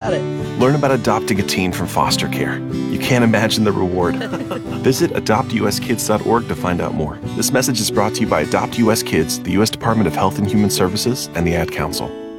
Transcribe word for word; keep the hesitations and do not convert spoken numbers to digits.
about it. Learn about adopting a teen from foster care. You can't imagine the reward. Visit adopt u s kids dot org to find out more. This message is brought to you by Adopt U S Kids, the U S Department of Health and Human Services, and the Ad Council.